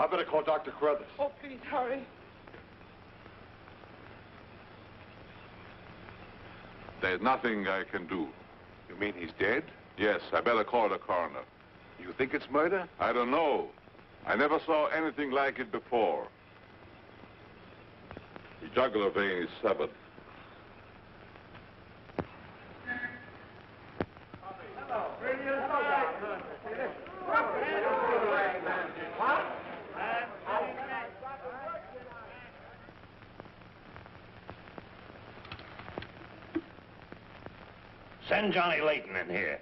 I better call Dr. Carruthers. Oh, please, hurry. There's nothing I can do. You mean he's dead? Yes, I better call the coroner. You think it's murder? I don't know. I never saw anything like it before. The jugular vein is severed. Send Johnny Layton in here.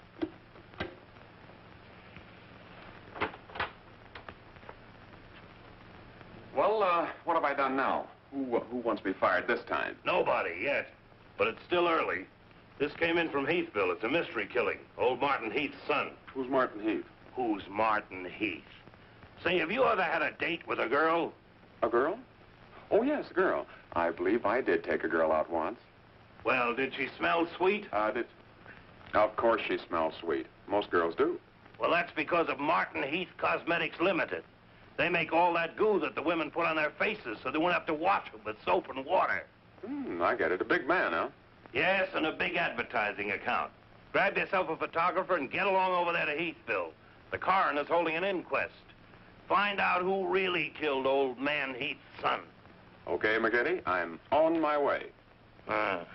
Well, what have I done now? Who wants me fired this time? Nobody yet, but it's still early. This came in from Heathville. It's a mystery killing. Old Martin Heath's son. Who's Martin Heath? Who's Martin Heath? Say, have you ever had a date with a girl? A girl? Oh, yes, a girl. I believe I did take a girl out once. Well, did she smell sweet? Of course she smells sweet. Most girls do. Well, that's because of Martin Heath Cosmetics Limited. They make all that goo that the women put on their faces so they won't have to wash them with soap and water. I get it. A big man, huh? Yes, and a big advertising account. Grab yourself a photographer and get along over there to Heathville. The coroner's holding an inquest. Find out who really killed old man Heath's son. Okay, McGinty, I'm on my way.